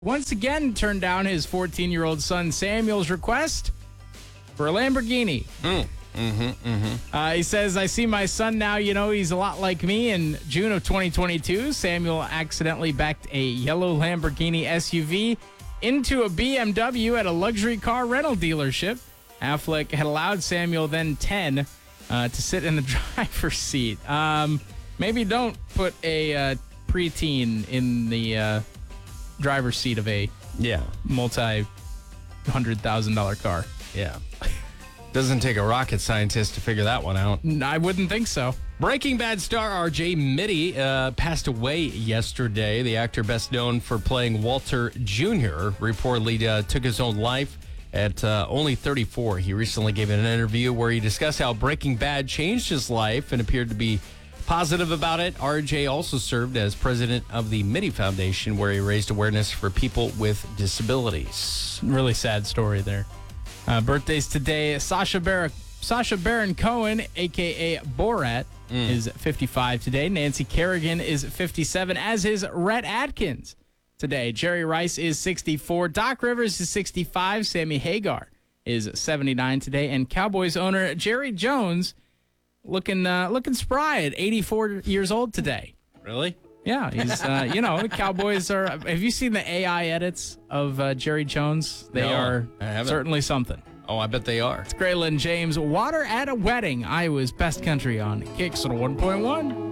once again turned down his 14-year-old son Samuel's request for a Lamborghini. He says, I see my son now, he's a lot like me. In June of 2022, Samuel accidentally backed a yellow Lamborghini SUV into a BMW at a luxury car rental dealership. Affleck had allowed Samuel, then 10, to sit in the driver's seat. Maybe don't put a preteen in the driver's seat of a multi-$100,000 car. Yeah. Doesn't take a rocket scientist to figure that one out. I wouldn't think so. Breaking Bad star R.J. Mitty passed away yesterday. The actor best known for playing Walter Jr. reportedly took his own life at only 34. He recently gave an interview where he discussed how Breaking Bad changed his life and appeared to be positive about it. R.J. also served as president of the Mitty Foundation, where he raised awareness for people with disabilities. Really sad story there. Birthdays today, Sacha Baron Cohen, a.k.a. Borat, is 55 today. Nancy Kerrigan is 57, as is Rhett Atkins today. Jerry Rice is 64. Doc Rivers is 65. Sammy Hagar is 79 today. And Cowboys owner Jerry Jones looking spry at 84 years old today. Really? Yeah, he's, the Cowboys are... Have you seen the AI edits of Jerry Jones? They are certainly something. Oh, I bet they are. It's Graylin James. Water at a Wedding, Iowa's best country on Kicks on 1.1.